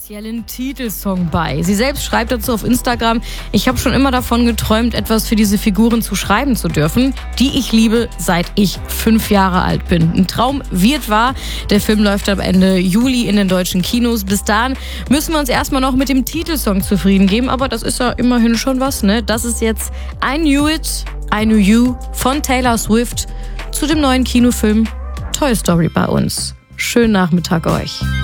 speziellen Titelsong bei. Sie selbst schreibt dazu auf Instagram: Ich habe schon immer davon geträumt, etwas für diese Figuren zu schreiben zu dürfen, die ich liebe, seit ich 5 Jahre alt bin. Ein Traum wird wahr. Der Film läuft ab Ende Juli in den deutschen Kinos. Bis dahin müssen wir uns erstmal noch mit dem Titelsong zufrieden geben, aber das ist ja immerhin schon was, ne? Das ist jetzt I Knew It, I Knew You von Taylor Swift zu dem neuen Kinofilm Toy Story bei uns. Schönen Nachmittag euch.